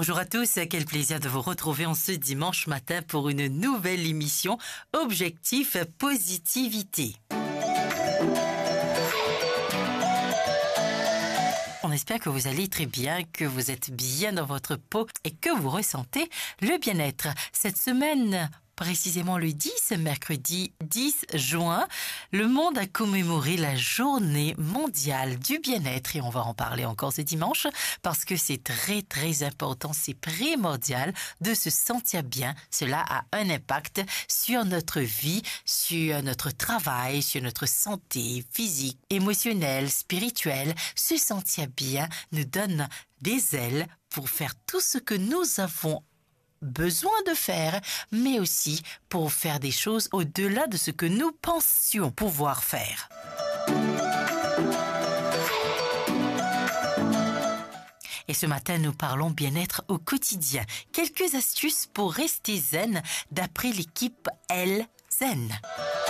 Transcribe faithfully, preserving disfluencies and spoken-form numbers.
Bonjour à tous, quel plaisir de vous retrouver en ce dimanche matin pour une nouvelle émission Objectif Positivité. On espère que vous allez très bien, que vous êtes bien dans votre peau et que vous ressentez le bien-être. Cette semaine, précisément le dix, mercredi dix juin, le monde a commémoré la journée mondiale du bien-être et on va en parler encore ce dimanche parce que c'est très très important, c'est primordial de se sentir bien. Cela a un impact sur notre vie, sur notre travail, sur notre santé physique, émotionnelle, spirituelle. Se sentir bien nous donne des ailes pour faire tout ce que nous avons besoin de faire, mais aussi pour faire des choses au-delà de ce que nous pensions pouvoir faire. Et ce matin, nous parlons bien-être au quotidien. Quelques astuces pour rester zen d'après l'équipe L Zen.